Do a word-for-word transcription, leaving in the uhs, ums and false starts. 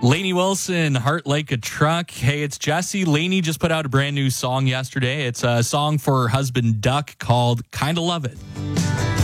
Lainey Wilson, Heart Like a Truck. Hey, it's Jesse. Lainey just put out a brand new song yesterday. It's a song for her husband, Duck, called Kinda Love It.